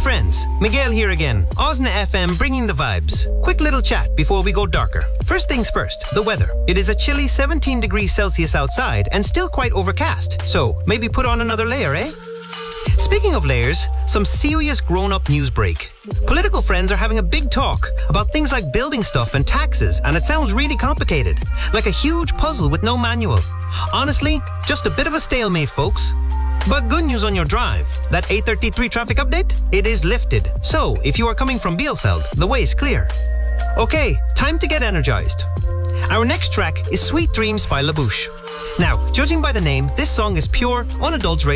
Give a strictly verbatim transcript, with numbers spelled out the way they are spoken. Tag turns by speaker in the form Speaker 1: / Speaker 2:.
Speaker 1: friends, Miguel here again. Osna F M bringing the vibes. Quick little chat before we go darker. First things first, the weather. It is a chilly seventeen degrees Celsius outside and still quite overcast. So maybe put on another layer, eh? Speaking of layers, some serious grown-up news break. Political friends are having a big talk about things like building stuff and taxes, and it sounds really complicated. Like a huge puzzle with no manual. Honestly, just a bit of a stalemate, folks. But good news on your drive. That eight thirty-three traffic update? It is lifted. So, if you are coming from Bielefeld, the way is clear. Okay, time to get energized. Our next track is Sweet Dreams by La Bouche. Now, judging by the name, this song is pure, unadulterated